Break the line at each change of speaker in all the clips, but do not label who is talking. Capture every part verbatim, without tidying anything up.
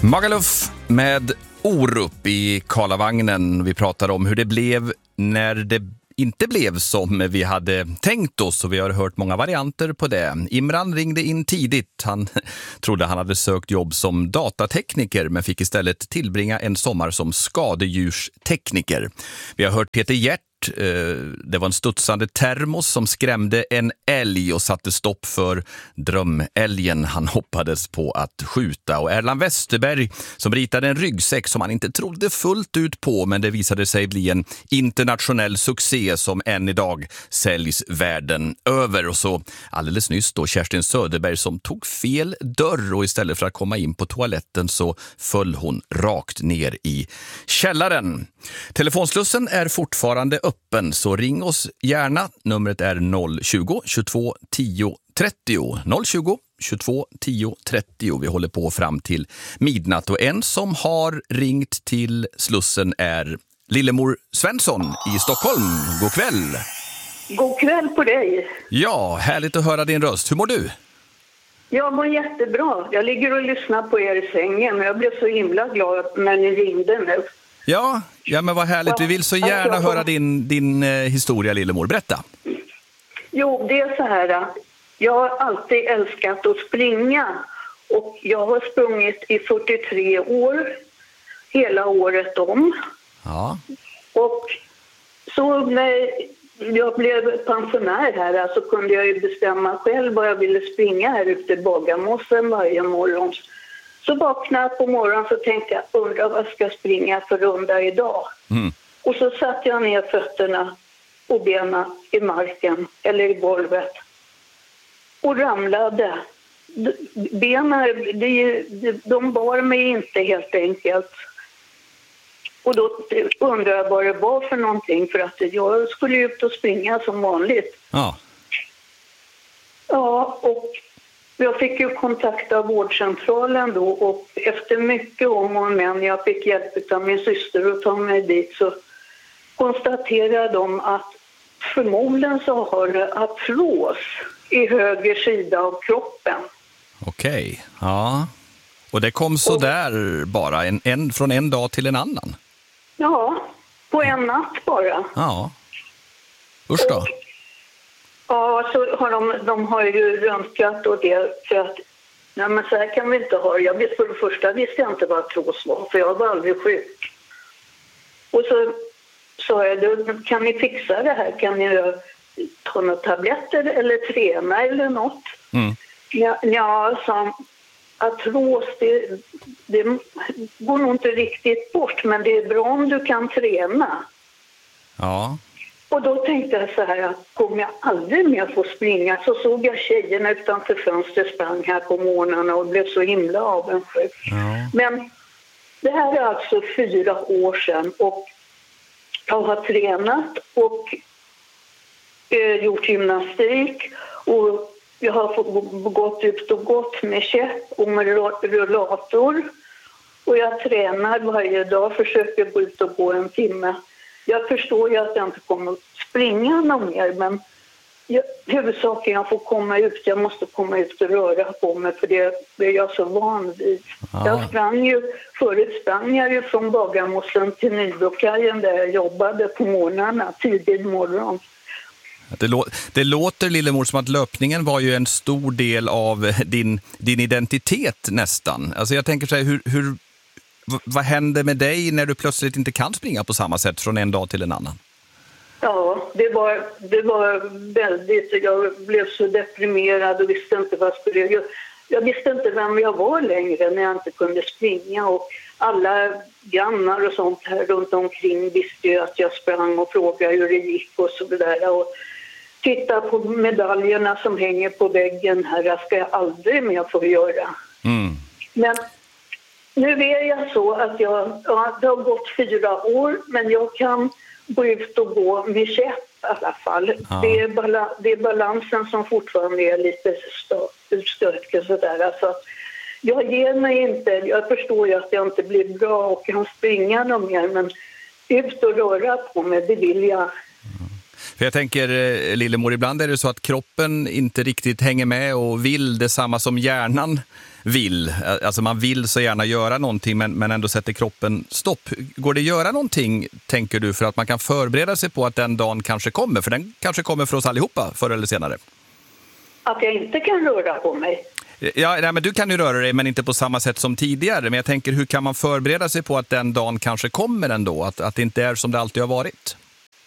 Magaluf med Orup i Karlavagnen. Vi pratar om hur det blev när det inte blev som vi hade tänkt oss, och vi har hört många varianter på det. Imran ringde in tidigt. Han trodde han hade sökt jobb som datatekniker men fick istället tillbringa en sommar som skadedjurstekniker. Vi har hört Peter Hjert. Det var en studsande termos som skrämde en älg och satte stopp för drömälgen han hoppades på att skjuta. Och Erland Westerberg som ritade en ryggsäck som han inte trodde fullt ut på, men det visade sig bli en internationell succé som än idag säljs världen över. Och så alldeles nyss då Kerstin Söderberg som tog fel dörr, och istället för att komma in på toaletten så föll hon rakt ner i källaren. Telefonslussen är fortfarande öppen, så ring oss gärna. Numret är noll tjugo, tjugotvå, tio, trettio. noll tjugo, tjugotvå, tio, trettio. Vi håller på fram till midnatt, och en som har ringt till Slussen är Lillemor Svensson i Stockholm. God kväll!
God kväll på dig.
Ja, härligt att höra din röst. Hur mår du?
Jag mår jättebra. Jag ligger och lyssnar på er i sängen, och jag blev så himla glad när ni ringde nu.
Ja, ja men vad härligt. Vi vill så gärna höra din, din eh, historia, Lillemor. Berätta.
Jo, det är så här. Jag har alltid älskat att springa. Och jag har sprungit i fyrtiotre år. Hela året om. Ja. Och så när jag blev pensionär här så kunde jag ju bestämma själv vad jag ville springa här ute i Bagarmossen varje morgon. Så vaknade jag på morgonen så tänkte jag, undrar vad ska jag springa för runda idag? Mm. Och så satte jag ner fötterna och benen i marken eller i golvet och ramlade. Benen, de, de bar mig inte helt enkelt. Och då undrar jag vad det var för någonting, för att jag skulle ut och springa som vanligt. Ja. Ja, och jag fick ju kontakta vårdcentralen då, och efter mycket om och men, jag fick hjälp av min syster att ta mig dit, så konstaterade de att förmodligen så har det artros i höger sida av kroppen.
Okej, ja. Och det kom så och, där bara, en, en, från en dag till en annan?
Ja, på en natt bara.
Ja, usch då. Och,
ja, så har de, de har ju röntgat och det, för att nej, men så här kan vi inte ha. Jag vet, för det första visste jag inte vad artros var, för jag var aldrig sjuk. Och så sa jag, kan ni fixa det här? Kan ni ta några tabletter eller träna eller något? Mm. Ja, ja, så artros, det, det går nog inte riktigt bort, men det är bra om du kan träna. Ja. Och då tänkte jag så här, att kommer jag aldrig mer få springa? Så såg jag tjejerna utanför fönstret sprang här på morgnarna och blev så himla avundsjuk. Ja. Men det här är alltså fyra år sedan, och jag har tränat och eh, gjort gymnastik, och jag har fått gått ut och gått med käpp och med rullator. Och jag tränar varje dag, försöker gå ut och gå en timme. Jag förstår ju att jag inte kommer att springa någon mer, men jag, huvudsaken jag får komma ut. Jag måste komma ut och röra på mig, för det, det är jag så van vid. Ja. Jag sprang ju, förut sprang jag ju från Bagarmossen till Nybrokajen där jag jobbade på morgnarna, tidigt morgon.
Det, lå- det låter, Lillemor, som att löpningen var ju en stor del av din, din identitet nästan. Alltså jag tänker så här, hur, hur, v- vad händer med dig när du plötsligt inte kan springa på samma sätt från en dag till en annan?
Ja, det var, det var väldigt, jag blev så deprimerad och visste inte vad jag skulle göra. Jag, jag visste inte vem jag var längre när jag inte kunde springa, och alla grannar och sånt här runt omkring visste ju att jag sprang och frågade hur det gick och så vidare. Och titta på medaljerna som hänger på väggen här, det ska jag aldrig mer få göra. Mm. Men nu är jag så att jag, ja, det har gått fyra år, men jag kan gå ut och gå med käpp i alla fall. Ja. Det, är bala, det är balansen som fortfarande är lite utstökig sådär. Alltså, jag ger mig inte, jag förstår ju att jag inte blir bra och kan springa någon mer, men ut och röra på mig, det vill jag.
För jag tänker, eh, Lillemor, ibland är det så att kroppen inte riktigt hänger med och vill detsamma som hjärnan vill. Alltså man vill så gärna göra någonting men, men ändå sätter kroppen stopp. Går det att göra någonting, tänker du, för att man kan förbereda sig på att den dagen kanske kommer? För den kanske kommer för oss allihopa förr eller senare.
Att jag inte kan röra på mig?
Ja, nej, men du kan ju röra dig men inte på samma sätt som tidigare. Men jag tänker, hur kan man förbereda sig på att den dagen kanske kommer ändå? Att, att det inte är som det alltid har varit?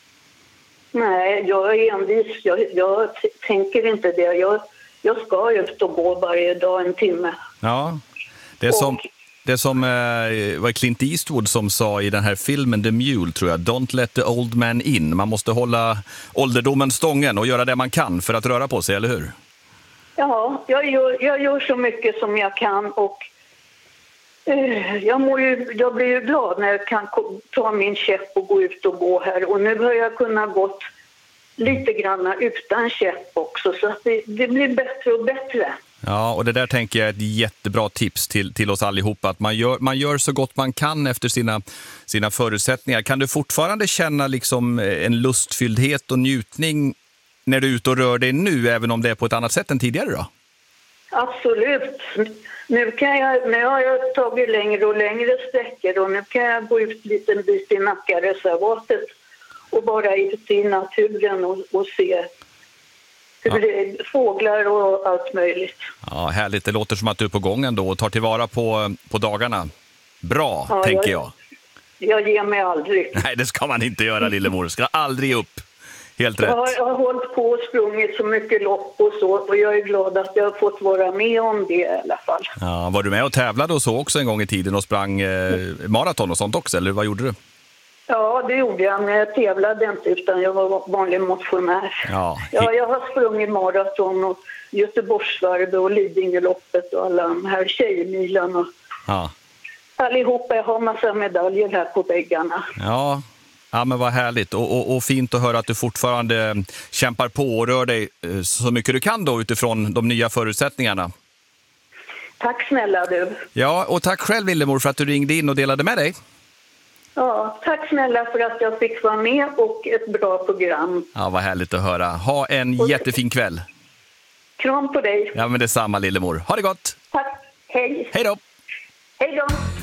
Nej, jag är envis. Jag, jag t- tänker inte det. Jag, jag ska ut och gå varje dag en timme.
Ja, det är som,
Och-
det är som eh, var Clint Eastwood som sa i den här filmen The Mule, tror jag. Don't let the old man in. Man måste hålla ålderdomen stången och göra det man kan för att röra på sig, eller hur?
Ja, jag gör, jag gör så mycket som jag kan och eh, jag, mår ju, jag blir ju glad när jag kan ko- ta min käpp och gå ut och gå här. Och nu har jag kunnat gått lite grann utan käpp också, så att det, det blir bättre och bättre.
Ja, och det där tänker jag är ett jättebra tips till, till oss allihopa. Att man gör, man gör så gott man kan efter sina, sina förutsättningar. Kan du fortfarande känna liksom en lustfylldhet och njutning när du är ute och rör dig nu, även om det är på ett annat sätt än tidigare då?
Absolut. Nu, kan jag, nu har jag tagit längre och längre sträckor och nu kan jag gå ut en liten bit i Nackareservatet och bara ut i naturen och, och se hur
Ja.
det är fåglar och allt möjligt.
Ja, härligt. Det låter som att du är på gång ändå och tar tillvara på, på dagarna. Bra,
Ja,
tänker
jag-
jag.
Jag ger mig aldrig.
Nej, det ska man inte göra, Lillemor. Ska aldrig upp. Helt rätt.
Jag har, jag har hållit på och sprungit så mycket lopp och så och jag är glad att jag har fått vara med om det i alla fall.
Ja, var du med och tävlade och så också en gång i tiden och sprang eh, maraton och sånt också, eller vad gjorde du?
Ja, det gjorde jag, men jag tävlade inte utan jag var vanlig motionär.
Ja,
Ja, jag har sprungit maraton och Göteborgsvarvet och Lidingöloppet och alla de här tjejmilen och
Ja.
allihopa. Jag har massa medaljer här på väggarna.
Ja. Ja, men vad härligt. Och, och, och fint att höra att du fortfarande kämpar på och rör dig eh, så mycket du kan då utifrån de nya förutsättningarna.
Tack snälla du.
Ja, och tack själv, Lillemor, för att du ringde in och delade med dig.
Ja, tack snälla för att jag fick vara med och ett bra program.
Ja, vad härligt att höra. Ha en jättefin kväll.
Kram på dig.
Ja, men detsamma, Lillemor. Ha det gott.
Tack. Hej.
Hej då.
Hej då.